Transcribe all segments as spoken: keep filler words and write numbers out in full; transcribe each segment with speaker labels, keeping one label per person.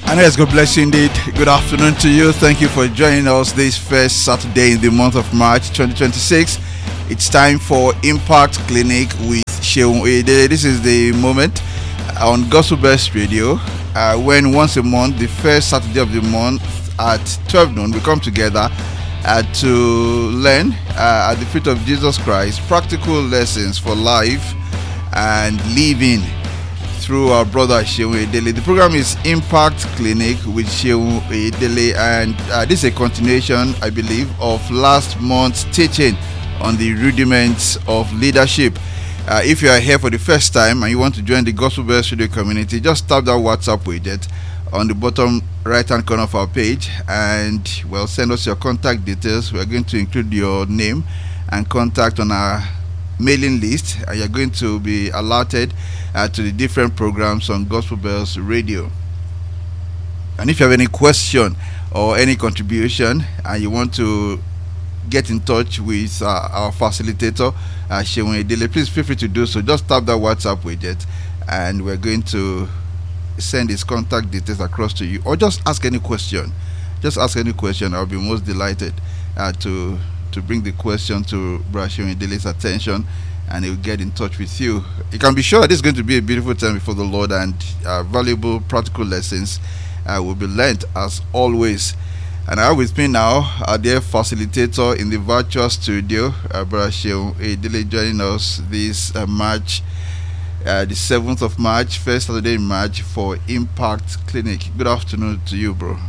Speaker 1: And yes, God bless you indeed. Good afternoon to you. Thank you for joining us this first Saturday in the month of March twenty twenty-six. It's time for Impact Clinic with Sheung Oyedele. This is the moment on Gospel Best Radio uh, when once a month, the first Saturday of the month at twelve noon, we come together uh, to learn uh, at the feet of Jesus Christ practical lessons for life and living through our brother Sheung Oyedele. The program is Impact Clinic with Sheung Oyedele, and uh, this is a continuation, I believe, of last month's teaching on the rudiments of leadership. Uh, if you are here for the first time and you want to join the Gospel Best Radio community, just tap that WhatsApp widget on the bottom right hand corner of our page, and well, send us your contact details. We are going to include your name and contact on our mailing list, and you're going to be alerted uh, to the different programs on Gospel Bells Radio. And if you have any question or any contribution and you want to get in touch with uh, our facilitator, uh, Sheung Oyedele, please feel free to do so. Just tap that WhatsApp widget and we're going to send his contact details across to you, or just ask any question. Just ask any question. I'll be most delighted uh, to to bring the question to Brother Sheung Oyedele's attention, and he'll get in touch with you. You can be sure this is going to be a beautiful time before the Lord, and uh, valuable practical lessons uh, will be learned as always. And I have with me now our dear facilitator in the virtual studio, uh, Brother Sheung Oyedele, joining us this uh, March, uh, the seventh of March, first Saturday in March, for Impact Clinic. Good afternoon to you, bro.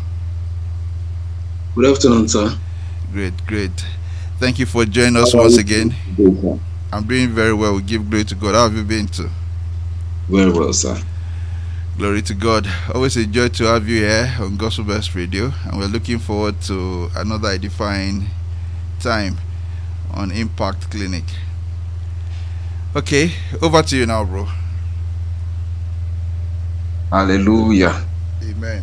Speaker 2: Good afternoon, sir.
Speaker 1: Great, great. Thank you for joining us once again. I'm doing very well. We give glory to God. How have you been too?
Speaker 2: Very well, sir.
Speaker 1: Glory to God. Always a joy to have you here on Gospel Best Radio, and we're looking forward to another edifying time on Impact Clinic. Okay, over to you now, bro.
Speaker 2: Hallelujah.
Speaker 1: Amen.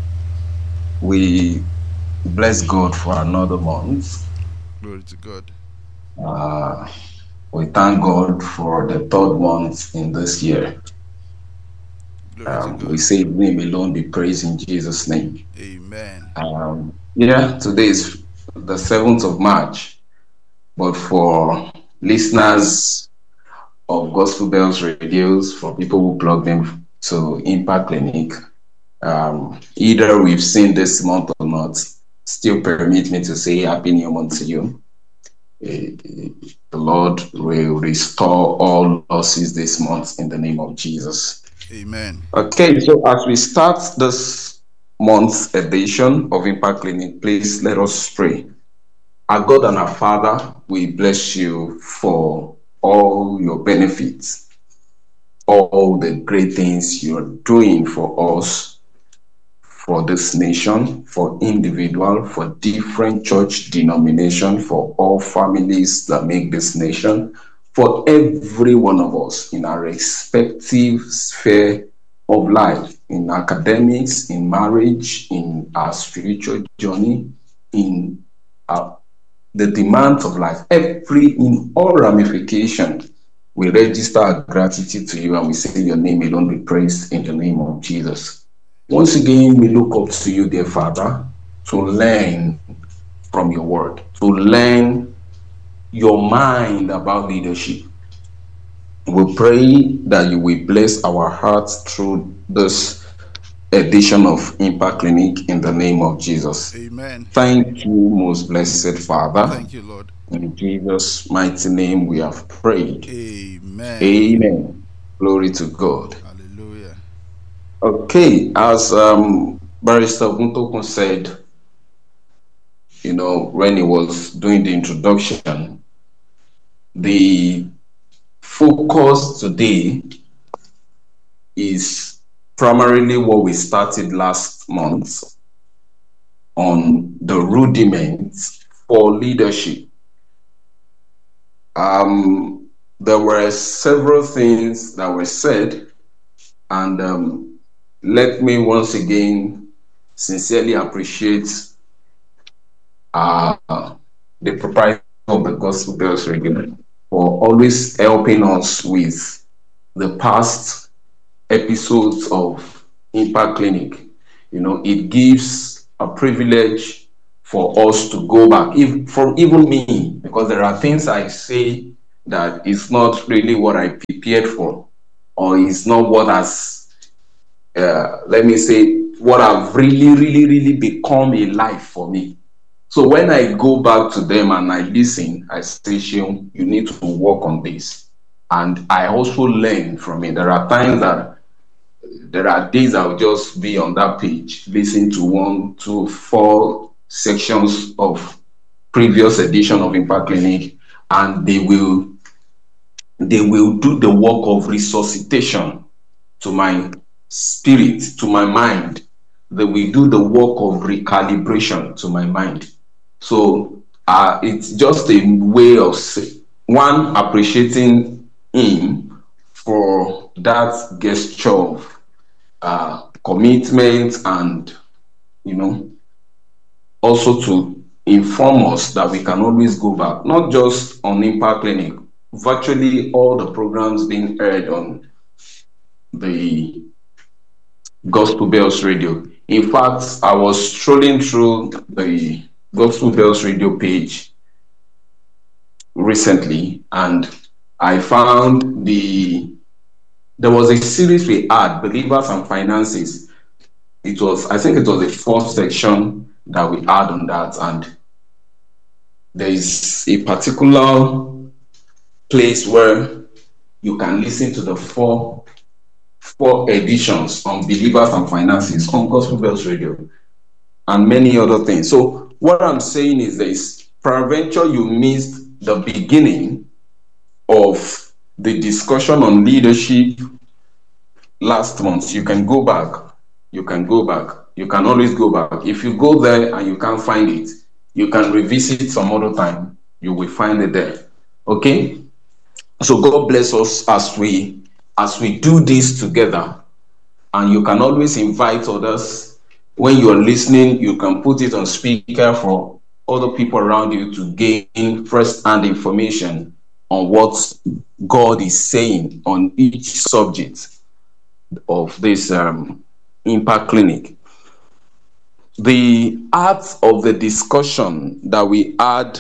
Speaker 2: We bless God for another month.
Speaker 1: Glory to God.
Speaker 2: Uh, we thank God for the third month in this year. Um, we say His name alone be praised in Jesus' name.
Speaker 1: Amen.
Speaker 2: Um, yeah, today is the seventh of March, but for listeners of Gospel Bells Radios, for people who plug them to Impact Clinic, um, either we've seen this month or not, still permit me to say Happy New Month to you. Uh, the Lord will restore all losses this month in the name of Jesus.
Speaker 1: Amen.
Speaker 2: Okay, so as we start this month's edition of Impact Clinic, please let us pray. Our God and our Father, we bless you for all your benefits, all the great things you're doing for us, for this nation, for individual, for different church denomination, for all families that make this nation, for every one of us in our respective sphere of life, in academics, in marriage, in our spiritual journey, in our, the demands of life, every, in all ramifications, we register our gratitude to you and we say your name alone be praised in the name of Jesus. Once again, we look up to you, dear Father, to learn from your word, to learn your mind about leadership. We pray that you will bless our hearts through this edition of Impact Clinic in the name of Jesus.
Speaker 1: Amen.
Speaker 2: Thank you, most blessed Father.
Speaker 1: Thank you, Lord.
Speaker 2: In Jesus' mighty name we have prayed.
Speaker 1: Amen.
Speaker 2: Amen. Glory to God.
Speaker 1: Hallelujah.
Speaker 2: Okay, as um, Barrister Guntokun said, you know, when he was doing the introduction, the focus today is primarily what we started last month on the rudiments for leadership. Um, there were several things that were said, and um, let me once again sincerely appreciate uh, the proprietor of the Gospel Bells Radio for always helping us with the past episodes of Impact Clinic. you know, it gives a privilege for us to go back, if from even me, because there are things I say that is not really what I prepared for, or is not what has, uh, let me say, what have really, really, really become a life for me. So when I go back to them and I listen, I say, Sheung, you need to work on this. And I also learn from it. There are times that, there are days I'll just be on that page, listen to one, two, four sections of previous edition of Impact Clinic, and they will, they will do the work of resuscitation to my spirit, to my mind. They will do the work of recalibration to my mind. So uh, it's just a way of, one, appreciating him for that gesture of uh, commitment, and, you know, also to inform us that we can always go back, not just on Impact Clinic, virtually all the programs being aired on the Gospel Bells Radio. In fact, I was strolling through the Gospel Bells Radio page recently, and I found the there was a series we had, Believers and Finances. It was, I think it was the fourth section that we had on that, and there is a particular place where you can listen to the four four editions on Believers and Finances on Gospel Bells Radio, and many other things. So what I'm saying is this: peradventure you missed the beginning of the discussion on leadership last month. You can go back. You can go back. You can always go back. If you go there and you can't find it, you can revisit some other time. You will find it there. Okay? So God bless us as we as we do this together. And you can always invite others. When you're listening, you can put it on speaker for other people around you to gain first-hand information on what God is saying on each subject of this um, Impact Clinic. The art of the discussion that we had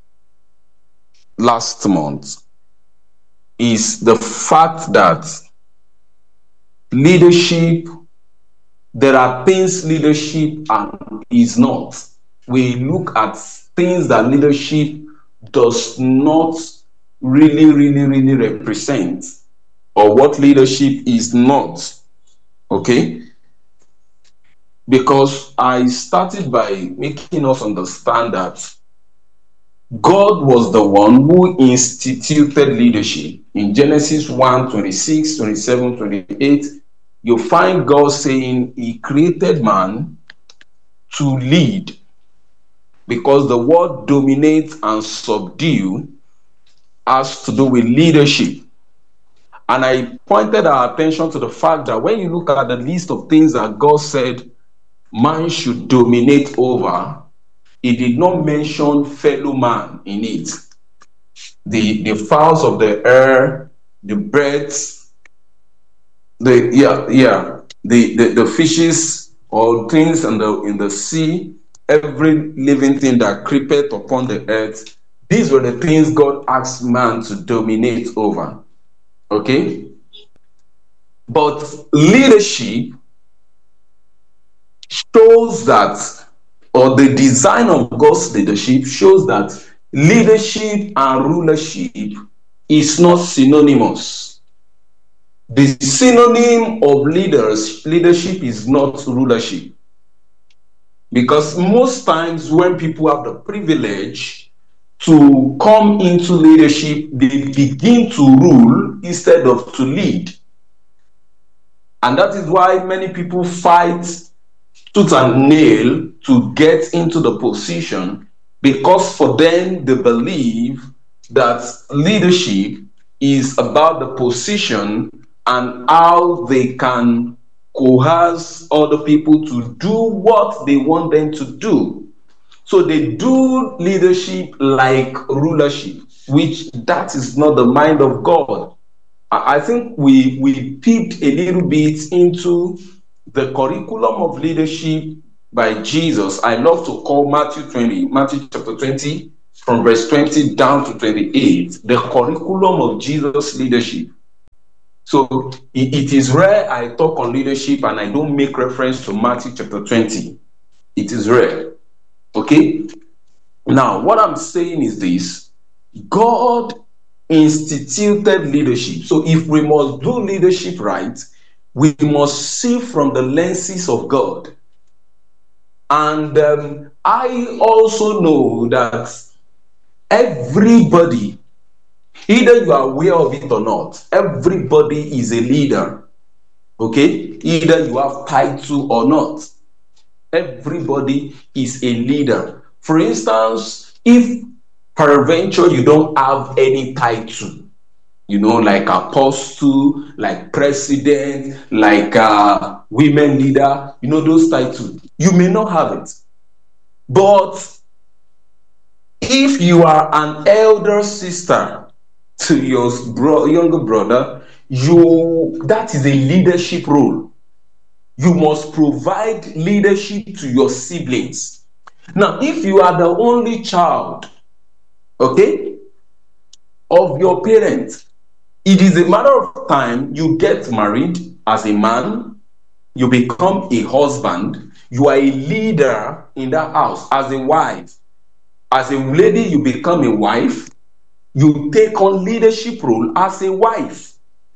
Speaker 2: last month is the fact that leadership, there are things leadership is not. We look at things that leadership does not really, really, really represent, or what leadership is not. Okay? Because I started by making us understand that God was the one who instituted leadership. In Genesis one, twenty-six, twenty-seven, twenty-eight, you find God saying he created man to lead, because the word dominate and subdue has to do with leadership. And I pointed our attention to the fact that when you look at the list of things that God said man should dominate over, he did not mention fellow man in it. The, the fowls of the air, the birds, the yeah, yeah, the, the, the fishes, or things in the in the sea, every living thing that creepeth upon the earth, these were the things God asked man to dominate over. Okay? But leadership shows that, or the design of God's leadership shows that leadership and rulership is not synonymous. The synonym of leaders, leadership is not rulership. Because most times when people have the privilege to come into leadership, they begin to rule instead of to lead. And that is why many people fight tooth and nail to get into the position, because for them they believe that leadership is about the position and how they can coerce other people to do what they want them to do. So they do leadership like rulership, which that is not the mind of God. I think we we peeped a little bit into the curriculum of leadership by Jesus, I love to call Matthew twenty, Matthew chapter twenty, from verse twenty down to twenty-eight, the curriculum of Jesus' leadership. So it, it is rare I talk on leadership and I don't make reference to Matthew chapter twenty. It is rare. Okay? Now, what I'm saying is this. God instituted leadership. So if we must do leadership right, we must see from the lenses of God. And um, I also know that everybody, either you are aware of it or not, everybody is a leader. Okay? Either you have title or not. Everybody is a leader. For instance, if peradventure you don't have any title, you know, like apostle, like president, like uh, women leader, you know, those titles, you may not have it. But if you are an elder sister to your bro- younger brother, you that is a leadership role. You must provide leadership to your siblings. Now, if you are the only child, okay, of your parents, it is a matter of time you get married as a man, you become a husband, you are a leader in that house as a wife. As a lady, you become a wife, you take on leadership role as a wife.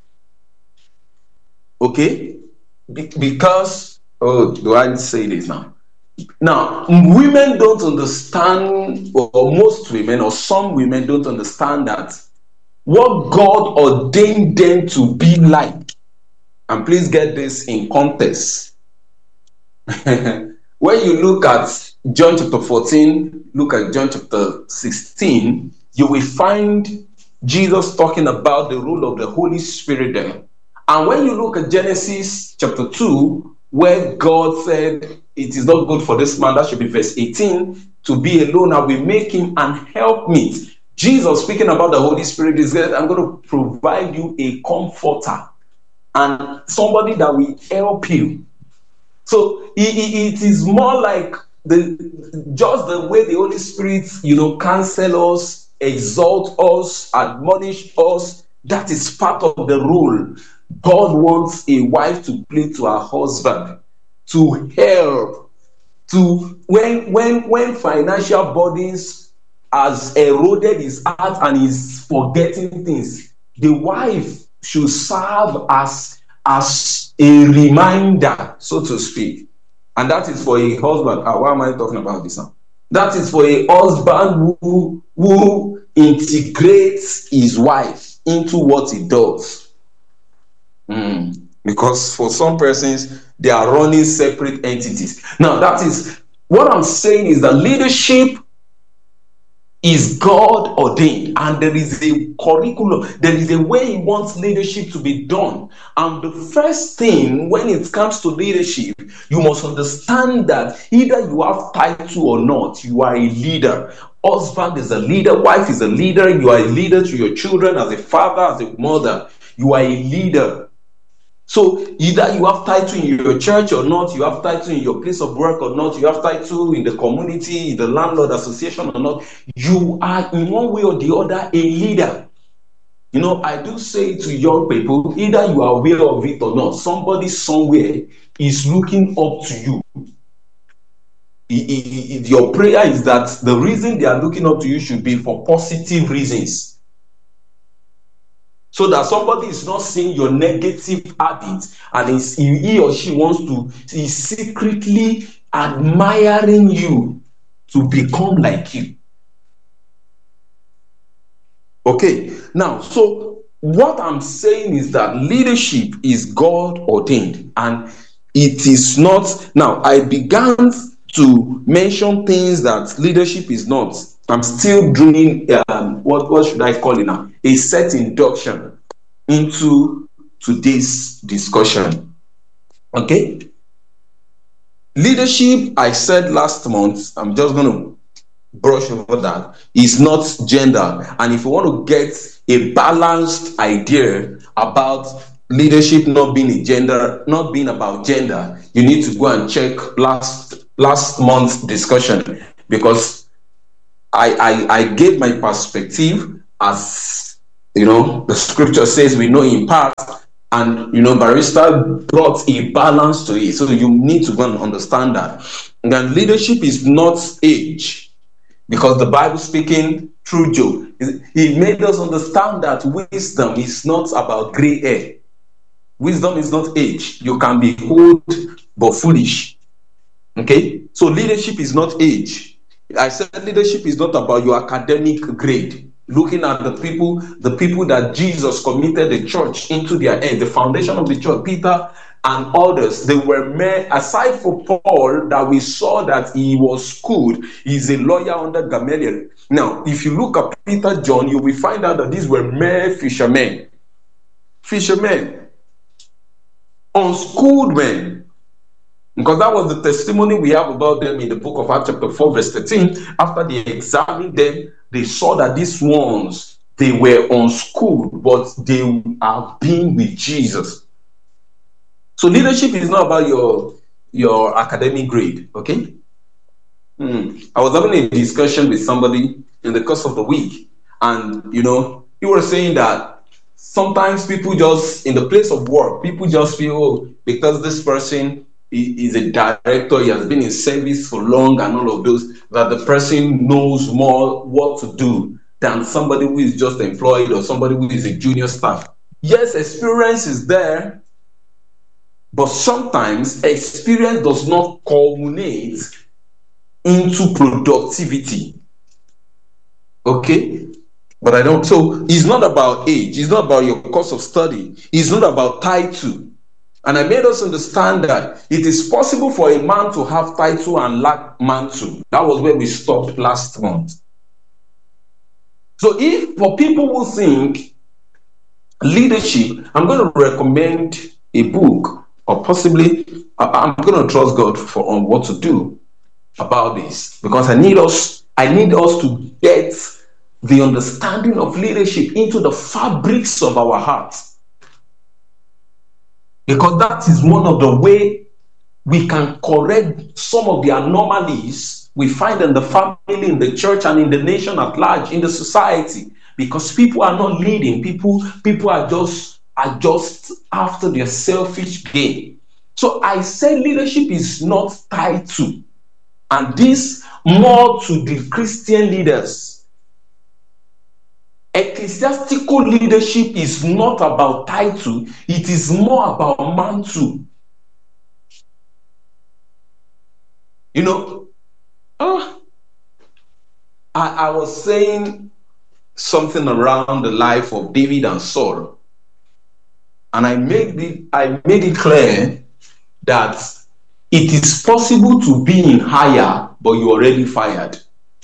Speaker 2: Okay? Be- because, oh, do I say this now? Now, women don't understand, or most women, or some women don't understand that what God ordained them to be like. And please get this in context. When you look at John chapter fourteen, look at John chapter sixteen, you will find Jesus talking about the role of the Holy Spirit there. And when you look at Genesis chapter two, where God said, it is not good for this man, that should be verse eighteen, to be alone, I will make him an helpmeet. Jesus, speaking about the Holy Spirit, is that I'm going to provide you a comforter and somebody that will help you. So it, it is more like the just the way the Holy Spirit, you know, counsel us, exalt us, admonish us. That is part of the role God wants a wife to play to her husband, to help, to when when when financial burdens has eroded his heart and he's forgetting things, the wife should serve as as a reminder, so to speak. And that is for a husband. Ah, why am I talking about this now? That is for a husband who who integrates his wife into what he does. Mm. Because for some persons, they are running separate entities. Now, that is what I'm saying is that leadership is God ordained, and there is a curriculum, there is a way He wants leadership to be done. And the first thing when it comes to leadership, you must understand that either you have title or not, you are a leader. Husband is a leader, wife is a leader, you are a leader to your children as a father, as a mother, you are a leader. So either you have title in your church or not, you have title in your place of work or not, you have title in the community, in the landlord association or not, you are in one way or the other a leader. You know, I do say to young people, either you are aware of it or not, somebody somewhere is looking up to you. It, it, it, your prayer is that the reason they are looking up to you should be for positive reasons. So that somebody is not seeing your negative habits and is, he or she wants to, is secretly admiring you to become like you. Okay, now, so what I'm saying is that leadership is God ordained, and it is not. Now, I began to mention things that leadership is not. I'm still doing, um, what, what should I call it now? A set induction into today's discussion. Okay? Leadership, I said last month, I'm just going to brush over that, is not gender. And if you want to get a balanced idea about leadership not being a gender, not being about gender, you need to go and check last last month's discussion, because I, I, I gave my perspective as, you know, the scripture says we know in part, and, you know, Barrister brought a balance to it. So you need to go and understand that. And then leadership is not age, because the Bible speaking through Job, he made us understand that wisdom is not about gray hair. Wisdom is not age. You can be old but foolish. Okay? So leadership is not age. I said leadership is not about your academic grade. Looking at the people, the people that Jesus committed the church into their hands, the foundation of the church, Peter and others, they were mere, aside from Paul, that we saw that he was schooled. He's a lawyer under Gamaliel. Now, if you look at Peter, John, you will find out that these were mere fishermen. Fishermen. Unschooled men. Because that was the testimony we have about them in the book of Acts chapter four verse thirteen. After they examined them, they saw that these ones, they were unschooled, but they have been with Jesus. So leadership is not about your, your academic grade, okay? Hmm. I was having a discussion with somebody in the course of the week, and, you know, he was saying that sometimes people just, in the place of work, people just feel, oh, because this person is a director, he has been in service for long and all of those, that the person knows more what to do than somebody who is just employed or somebody who is a junior staff. Yes, experience is there, but sometimes experience does not culminate into productivity. Okay? But I don't, so it's not about age, it's not about your course of study, it's not about title. And I made us understand that it is possible for a man to have title and lack mantle. That was where we stopped last month. So if for people who think leadership, I'm going to recommend a book, or possibly I'm going to trust God for on what to do about this, because I need us, I need us to get the understanding of leadership into the fabrics of our hearts. Because that is one of the ways we can correct some of the anomalies we find in the family, in the church, and in the nation at large, in the society. Because people are not leading. People, people are just, are just after their selfish gain. So I say leadership is not tied to, and this more to the Christian leaders. Ecclesiastical leadership is not about title, it is more about mantle. You know, uh, I, I was saying something around the life of David and Saul, and I made it, I made it clear that it is possible to be in hire, but you're already fired.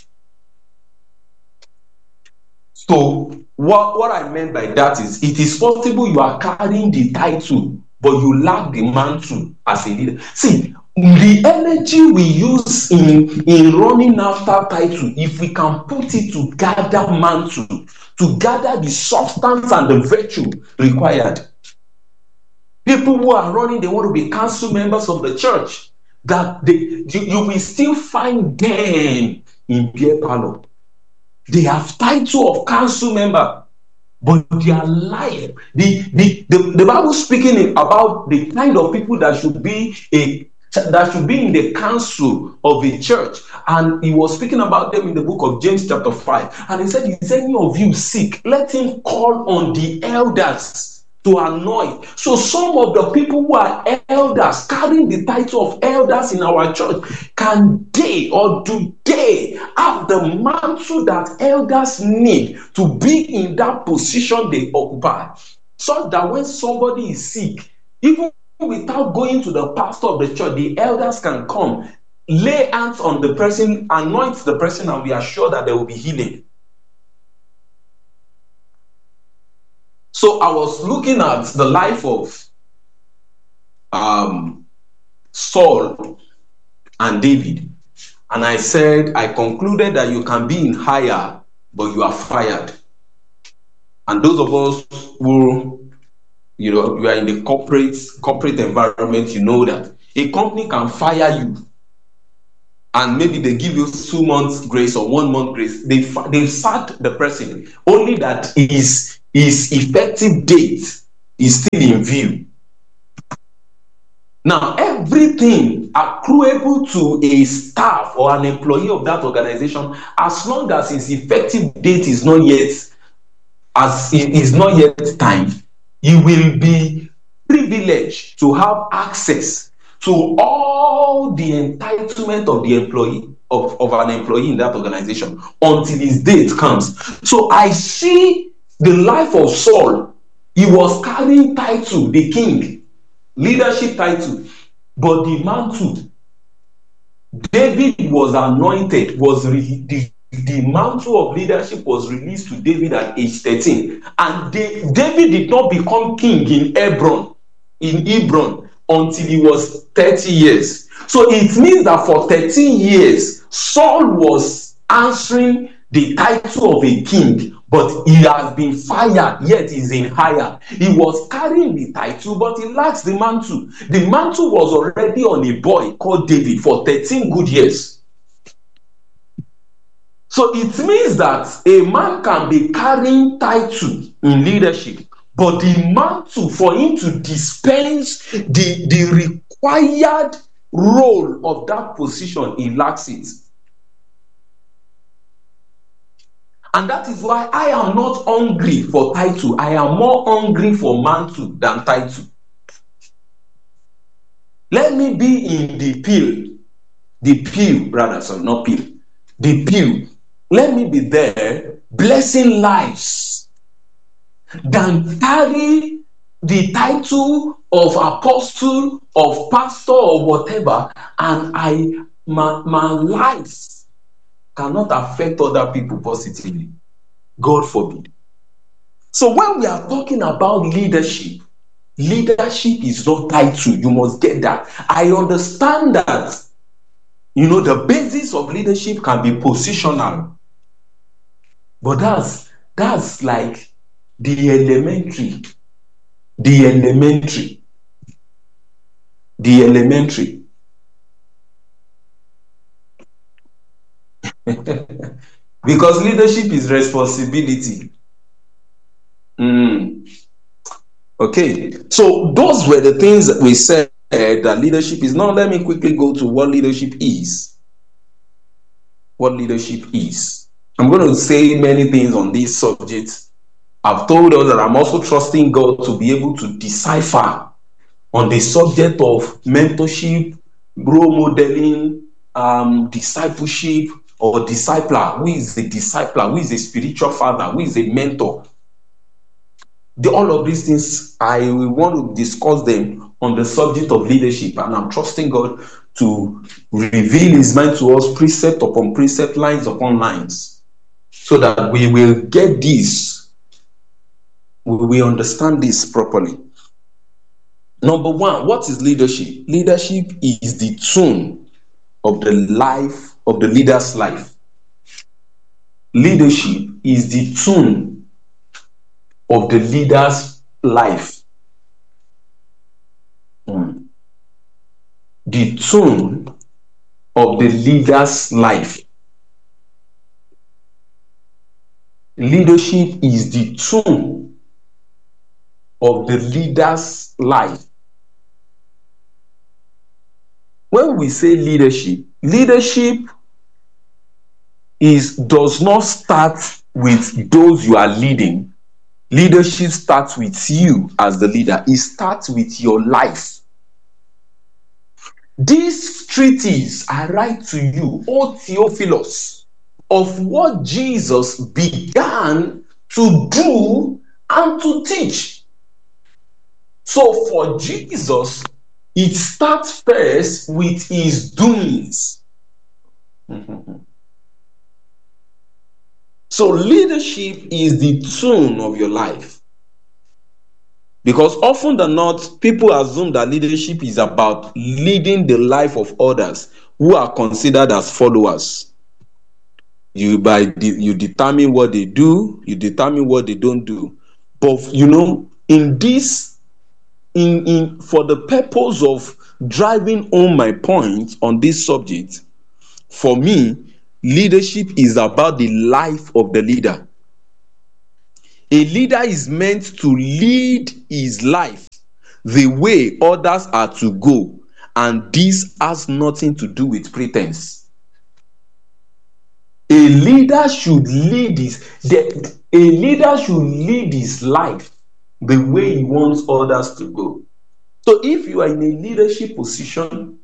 Speaker 2: So what, what I meant by that is, it is possible you are carrying the title, but you lack the mantle as a leader. See, the energy we use in, in running after title, if we can put it to gather mantle, to gather the substance and the virtue required. People who are running, they want to be council members of the church, that they, you, you will still find them in beer parlor. They have title of council member, but their life, the, the, the, the Bible speaking about the kind of people that should be a that should be in the council of a church. And he was speaking about them in the book of James chapter five. And he said, is any of you sick? Let him call on the elders to anoint. So some of the people who are elders, carrying the title of elders in our church, can they or do they have the mantle that elders need to be in that position they occupy? So that when somebody is sick, even without going to the pastor of the church, the elders can come, lay hands on the person, anoint the person, and we are sure that there will be healing. So I was looking at the life of um, Saul and David, and I said, I concluded that you can be in hire, but you are fired. And those of us who you know, you are in the corporate corporate environment, you know that a company can fire you, and maybe they give you two months grace or one month grace. They they sacked the person, only that his his effective date is still in view. Now, everything accruable to a staff or an employee of that organization, as long as his effective date is not yet as it is not yet timed, he will be privileged to have access to all the entitlement of the employee of, of an employee in that organization until his date comes. So I see the life of Saul. He was carrying title, the king, leadership title, but the mantle. David was anointed, was re- the, the mantle of leadership was released to David at age thirteen, and they, David did not become king in Hebron, in Hebron, until he was thirty years. So it means that for thirteen years, Saul was answering the title of a king, but he has been fired, yet he's in higher. He was carrying the title, but he lacks the mantle. The mantle was already on a boy called David for thirteen good years. So it means that a man can be carrying title in leadership, but the mantle for him to dispense the, the required role of that position, he lacks it. And that is why I am not hungry for title. I am more hungry for mantle than title. Let me be in the pew, the pew, rather, sorry, not pew, the pew. Let me be there blessing lives than carry the title of apostle, of pastor, or whatever, and I my, my life cannot affect other people positively. God forbid. So when we are talking about leadership, leadership is not title. You must get that. I understand that, you know, the basis of leadership can be positional. But that's that's like the elementary. The elementary. The elementary. Because leadership is responsibility. Mm. Okay, so those were the things that we said that leadership is. Now let me quickly go to what leadership is. What leadership is. I'm going to say many things on this subject. I've told us that I'm also trusting God to be able to decipher on the subject of mentorship, role modeling, um, discipleship, or discipler. Who is the discipler? Who is a spiritual father? Who is a mentor? The, all of these things, I will want to discuss them on the subject of leadership, and I'm trusting God to reveal his mind to us, precept upon precept, lines upon lines, so that we will get this, we will understand this properly. Number one, what is leadership? Leadership is the tune of the life of the leader's life. Leadership is the tune of the leader's life. Mm. The tune of the leader's life. Leadership is the tune of the leader's life. When we say leadership, leadership is does not start with those you are leading. Leadership starts with you as the leader. It starts with your life. This treatise I write to you, O Theophilus, of what Jesus began to do and to teach. So for Jesus, it starts first with his doings. So leadership is the tune of your life. Because often than not, people assume that leadership is about leading the life of others who are considered as followers. You by de- you determine what they do, you determine what they don't do. But you know, in this in, in for the purpose of driving home my point on this subject, for me, leadership is about the life of the leader. A leader is meant to lead his life the way others are to go, and this has nothing to do with pretense. A leader should lead his the, a leader should lead his life the way he wants others to go. So if you are in a leadership position,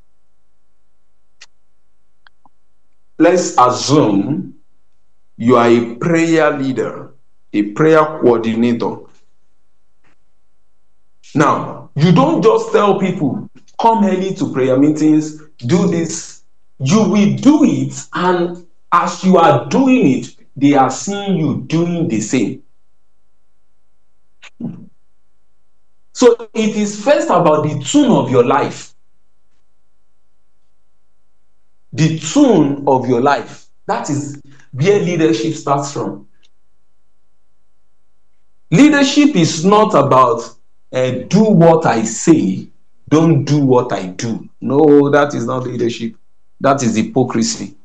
Speaker 2: let's assume you are a prayer leader, a prayer coordinator. Now, you don't just tell people, come early to prayer meetings, do this. You will do it, and as you are doing it, they are seeing you doing the same. So it is first about the tune of your life. The tune of your life. That is where leadership starts from. Leadership is not about uh, do what I say, don't do what I do. No, that is not leadership. That is hypocrisy.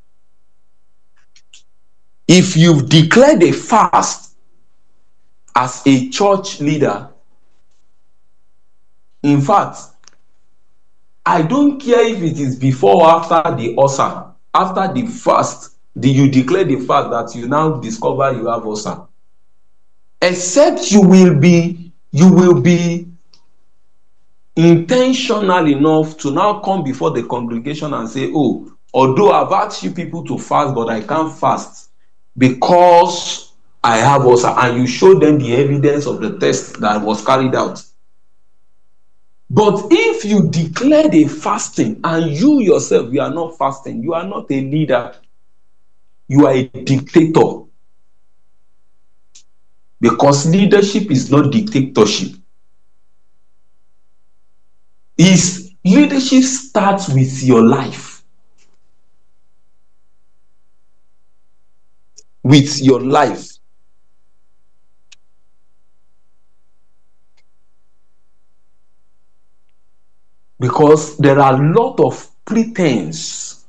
Speaker 2: If you've declared a fast as a church leader, in fact, I don't care if it is before or after the ulcer. After the fast, do you declare the fact that you now discover you have ulcer? Except you will be, you will be intentional enough to now come before the congregation and say, oh, although I've asked you people to fast, but I can't fast because I have ulcer, and you show them the evidence of the test that was carried out. But if you declared a fasting and you yourself, you are not fasting, you are not a leader, you are a dictator. Because leadership is not dictatorship. Is leadership starts with your life. With your life. Because there are a lot of pretense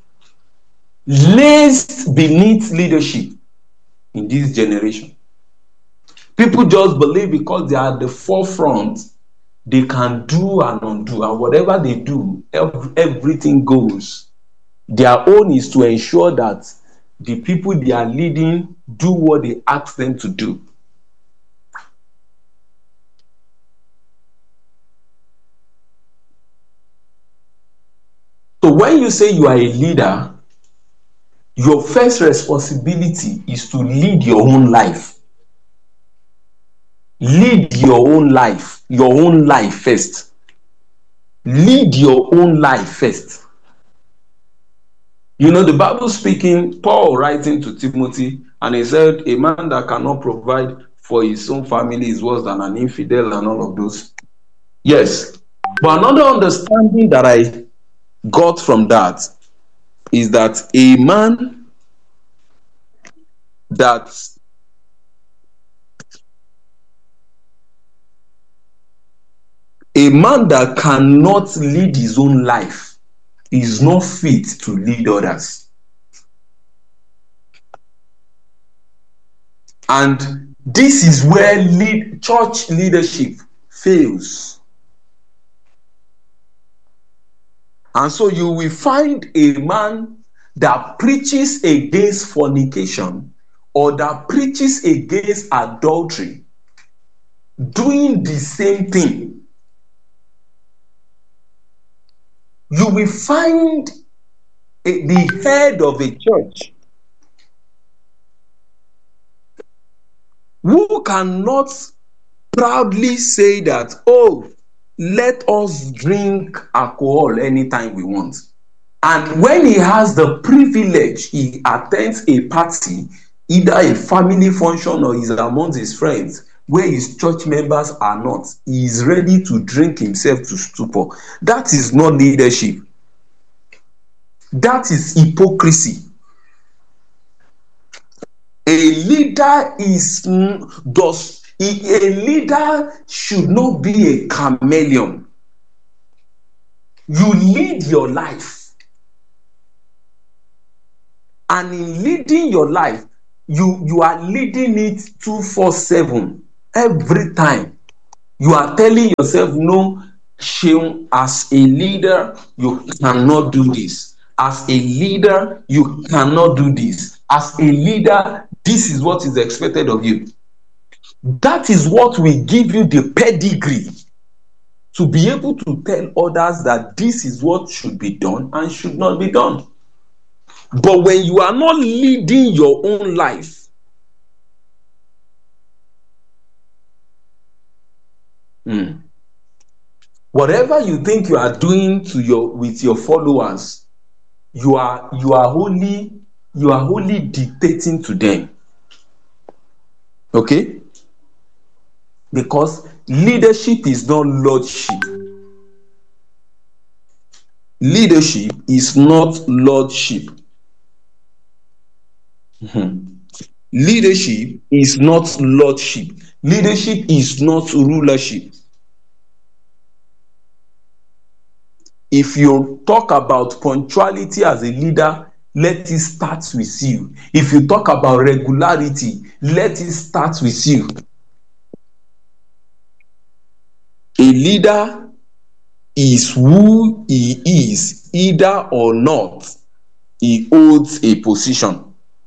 Speaker 2: laced beneath leadership in this generation. People just believe because they are at the forefront, they can do and undo, and whatever they do, everything goes. Their own is to ensure that the people they are leading do what they ask them to do. So when you say you are a leader, your first responsibility is to lead your own life. Lead your own life, your own life first. Lead your own life first. You know, the Bible speaking, Paul writing to Timothy, and he said, a man that cannot provide for his own family is worse than an infidel and all of those. Yes. But another understanding that I got from that is that a man that a man that cannot lead his own life is not fit to lead others. And this is where lead, church leadership fails. And so you will find a man that preaches against fornication or that preaches against adultery doing the same thing. You will find a, the head of a church who cannot proudly say that, oh, let us drink alcohol anytime we want. And when he has the privilege, he attends a party, either a family function or is amongst his friends, where his church members are not. He is ready to drink himself to stupor. That is not leadership. That is hypocrisy. A leader is does A leader should not be a chameleon. You lead your life. And in leading your life, you, you are leading it two four seven every time. You are telling yourself, no, Sheung, as a leader, you cannot do this. As a leader, you cannot do this. As a leader, this is what is expected of you. That is what will give you the pedigree to be able to tell others that this is what should be done and should not be done. But when you are not leading your own life, hmm, whatever you think you are doing to your with your followers, you are you are only you are only dictating to them. Okay? Because leadership is not lordship. Leadership is not lordship. Mm-hmm. Leadership is not lordship. Leadership is not rulership. If you talk about punctuality as a leader, let it start with you. If you talk about regularity, let it start with you. A leader is who he is, either or not he holds a position.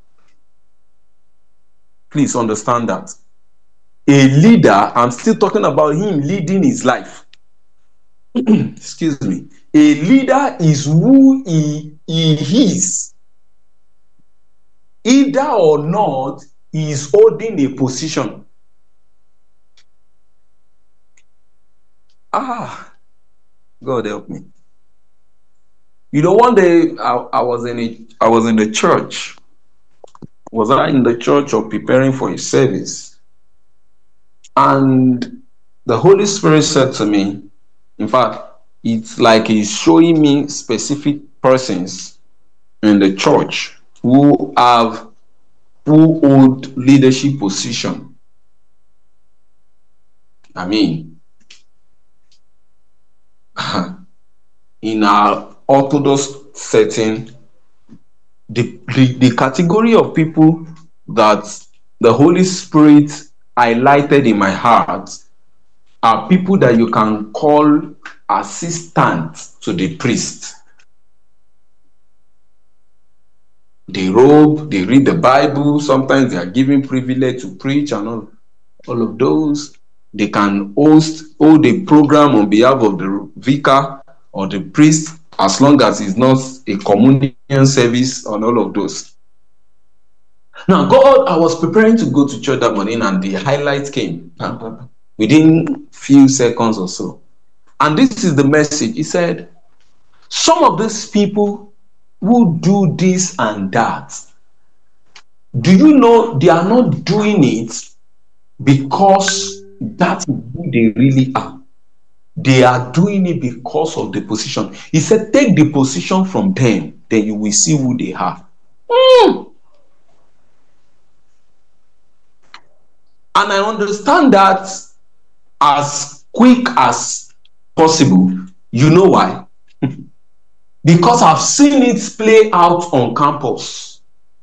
Speaker 2: Please understand that. A leader, I'm still talking about him leading his life. Excuse me. A leader is who he, he is. Either or not, he is holding a position. Ah, God help me. You know, one day I, I was in a, I was in the church. Was I in the church or preparing for a service? And the Holy Spirit said to me, in fact, it's like he's showing me specific persons in the church who have, who hold leadership position. I mean, in our Orthodox setting, the, the, the category of people that the Holy Spirit highlighted in my heart are people that you can call assistants to the priest. They robe, they read the Bible, sometimes they are given privilege to preach and all, all of those. They can host, hold a program on behalf of the vicar or the priest, as long as it's not a communion service and all of those. Now, God, I was preparing to go to church that morning and the highlight came within few seconds or so. And this is the message. He said, some of these people who do this and that, do you know they are not doing it because that's who they really are? They are doing it because of the position. He said, take the position from them, then you will see who they are. Mm. And I understand that as quick as possible. You know why? Because I've seen it play out on campus.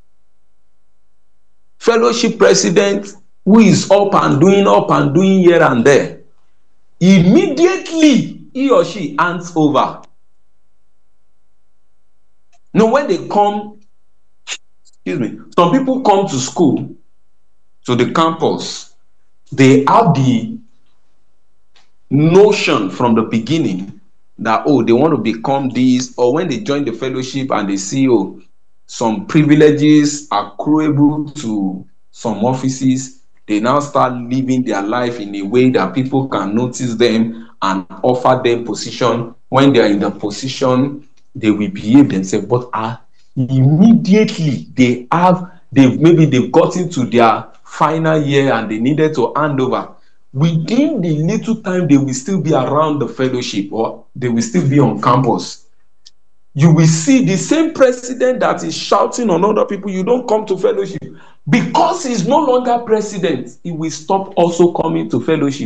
Speaker 2: Fellowship president who is up and doing, up and doing here and there, immediately he or she hands over. Now, when they come, excuse me, some people come to school, to the campus, they have the notion from the beginning that, oh, they want to become this, or when they join the fellowship and they see, oh, some privileges accruable to some offices, they now start living their life in a way that people can notice them and offer them position. When they are in the position, they will behave themselves, but uh, immediately they have, they maybe they've gotten to their final year and they needed to hand over. Within the little time they will still be around the fellowship or they will still be on campus, you will see the same president that is shouting on other people, you don't come to fellowship, Because he's no longer president, he will stop also coming to fellowship.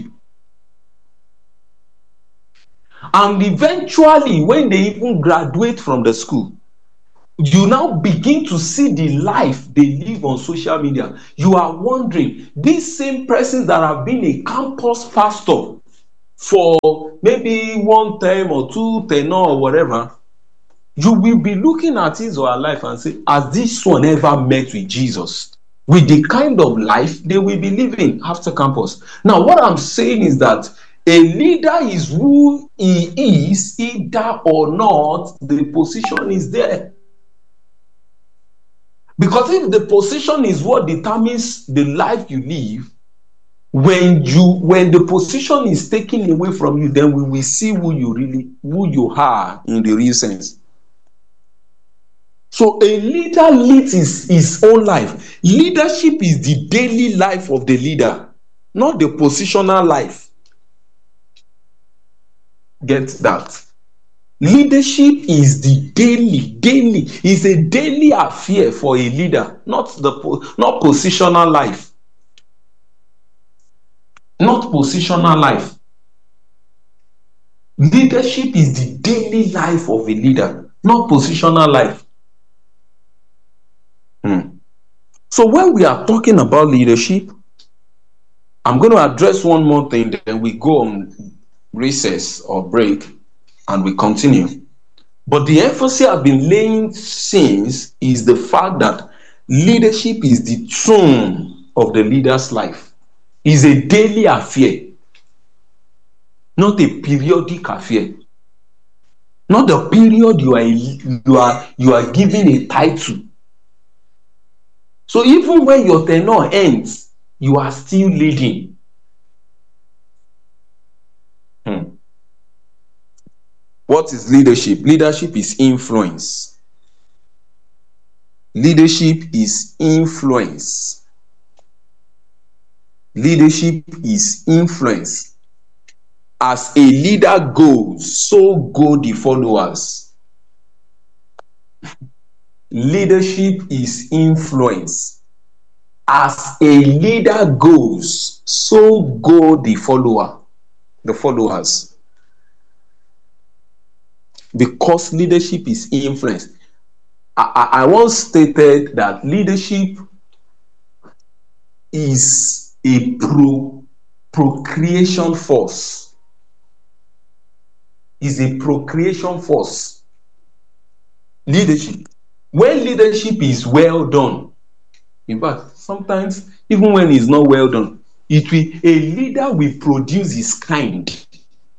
Speaker 2: And eventually, when they even graduate from the school, you now begin to see the life they live on social media. You are wondering, these same persons that have been a campus pastor for maybe one term or two tenor or whatever, you will be looking at his or her life and say, has this one ever met with Jesus? With the kind of life they will be living after campus. Now, what I'm saying is that a leader is who he is, either or not, the position is there. Because if the position is what determines the life you live, when you when the position is taken away from you, then we will see who you really who you are in the real sense. So a leader leads his, his own life. Leadership is the daily life of the leader, not the positional life. Get that? Leadership is the daily, daily, is a daily affair for a leader, not the not positional life. Not positional life. Leadership is the daily life of a leader, not positional life. Hmm. So when we are talking about leadership, I'm going to address one more thing, then we go on recess or break and we continue. But the emphasis I've been laying since is the fact that leadership is the tone of the leader's life. It's a daily affair, not a periodic affair. Not the period you are you are you are given a title. So even when your tenure ends, you are still leading. Hmm. What is leadership? Leadership is influence. Leadership is influence. Leadership is influence. As a leader goes, so go the followers. Leadership is influence. As a leader goes, so go the follower, the followers. Because leadership is influence. I, I, I once stated that leadership is a pro, procreation force. Is a procreation force. Leadership. When leadership is well done, in fact, sometimes even when it's not well done, it will a leader will produce his kind.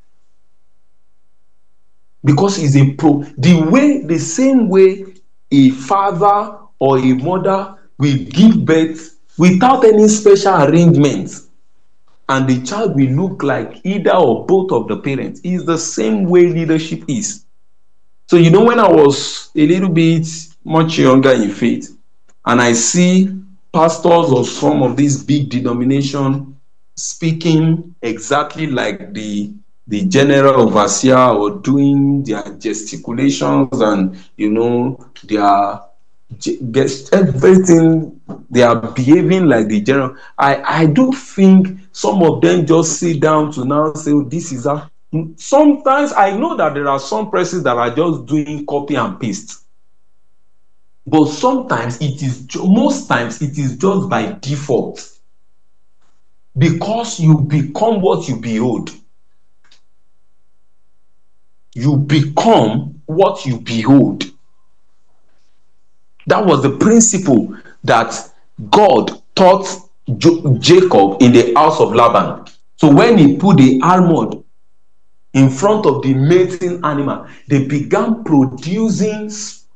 Speaker 2: Because it's a pro the way the same way a father or a mother will give birth without any special arrangement, and the child will look like either or both of the parents, is the same way leadership is. So, you know, when I was a little bit much younger in faith, and I see pastors of some of these big denominations speaking exactly like the the general overseer, or doing their gesticulations and, you know, their just everything, they are behaving like the general. I, I do think some of them just sit down to now say, oh, this is a. Sometimes I know that there are some persons that are just doing copy and paste. But sometimes it is, most times it is just by default. Because you become what you behold. You become what you behold. That was the principle that God taught Jo- Jacob in the house of Laban. So when he put the almond in front of the mating animal, they began producing,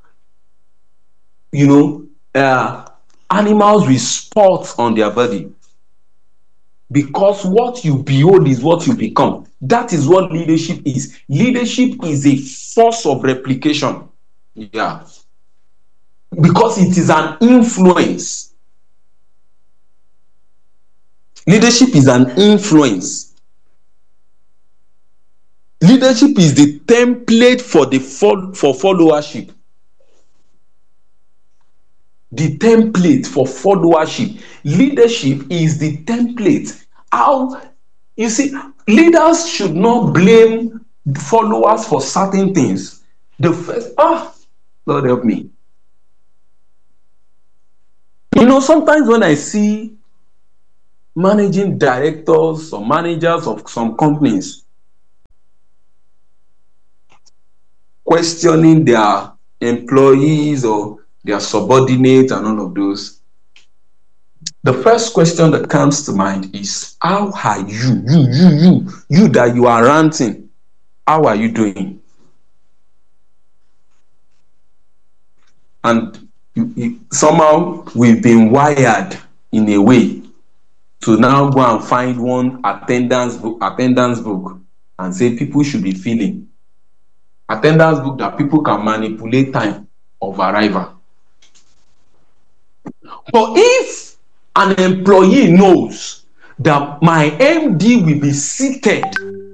Speaker 2: you know, uh, animals with spots on their body. Because what you behold is what you become. That is what leadership is. Leadership is a force of replication. Yeah. Because it is an influence. Leadership is an influence. Leadership is the template for the for followership. the template for followership. Leadership is the template. How, you see, leaders should not blame followers for certain things. The first, ah, Lord help me. You know, sometimes when I see managing directors or managers of some companies questioning their employees or their subordinates and all of those, the first question that comes to mind is, how are you, you, you, you, you that you are ranting, how are you doing? And you, you, somehow we've been wired in a way to now go and find one attendance book, attendance book and say people should be filling. Attendance book that people can manipulate time of arrival. But if an employee knows that my M D will be seated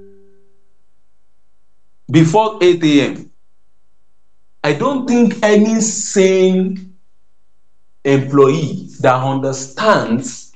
Speaker 2: before eight a m, I don't think any sane employee that understands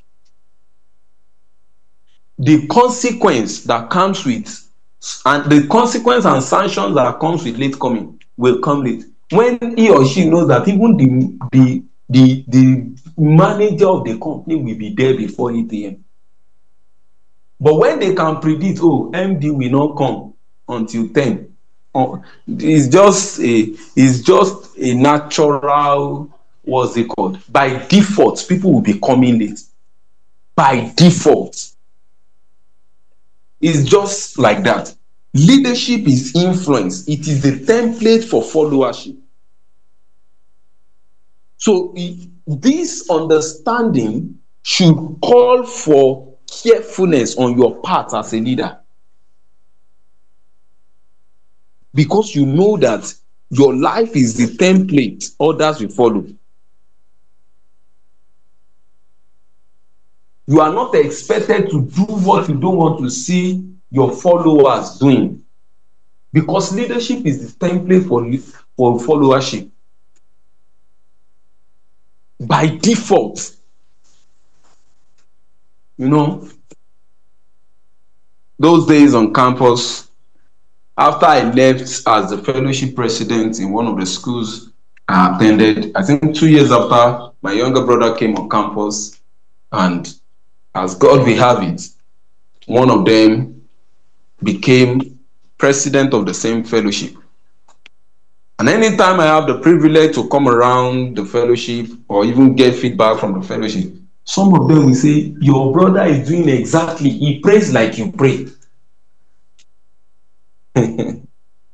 Speaker 2: the consequence that comes with, and the consequence and sanctions that comes with late coming will come late. When he or she knows that even the the the, the manager of the company will be there before eight a m. But when they can predict, oh, M D will not come until ten, oh, it's just a it's just a natural, what's it called? By default, people will be coming late. By default. It's just like that. Leadership is influence. It is the template for followership. So this understanding should call for carefulness on your part as a leader. Because you know that your life is the template others will follow. You are not expected to do what you don't want to see your followers doing. Because leadership is the template for, for followership. By default, you know, those days on campus, after I left as the fellowship president in one of the schools I attended, I think two years after, my younger brother came on campus, and as God will have it, one of them became president of the same fellowship. And anytime I have the privilege to come around the fellowship or even get feedback from the fellowship, some of them will say, your brother is doing exactly, he prays like you pray. And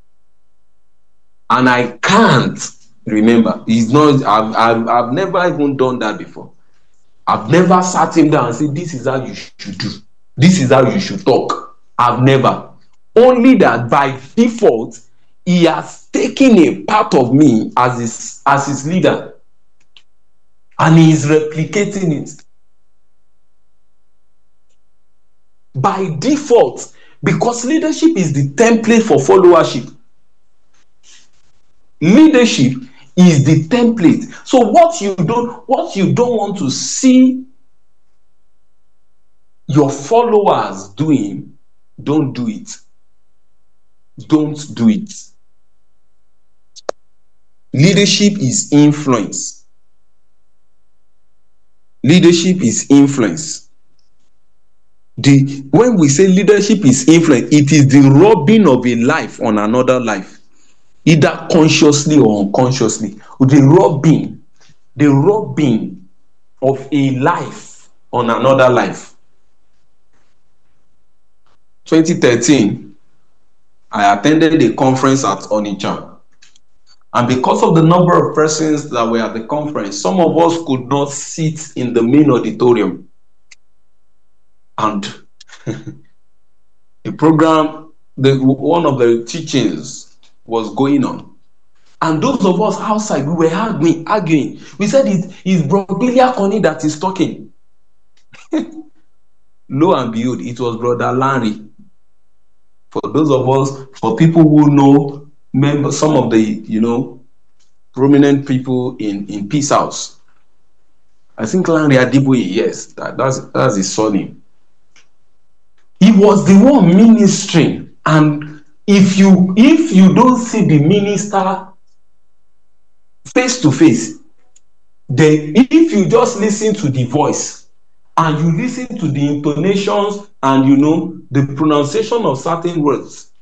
Speaker 2: I can't remember. He's not, I've, I've, I've never even done that before. I've never sat him down and said, this is how you should do. This is how you should talk. I've never. Only that by default, he has taken a part of me as his, as his leader. And he is replicating it. By default, because leadership is the template for followership. Leadership is the template. So what you don't, what you don't want to see your followers doing, don't do it. Don't do it. Leadership is influence. Leadership is influence. The, when we say leadership is influence, it is the rubbing of a life on another life, either consciously or unconsciously. The rubbing, the rubbing of a life on another life. twenty thirteen, I attended a conference at Onitsha. And because of the number of persons that were at the conference, some of us could not sit in the main auditorium. And the program, the, one of the teachings was going on. And those of us outside, we were arguing. arguing. We said it is Brother Connie that is talking. Lo and behold, it was Brother Larry. For those of us, for people who know, remember some of the, you know, prominent people in, in Peace House, I think Lanre Adeboye, yes, that, that's that's his surname. He was the one ministering, and if you if you don't see the minister face to face, then if you just listen to the voice and you listen to the intonations and you know the pronunciation of certain words,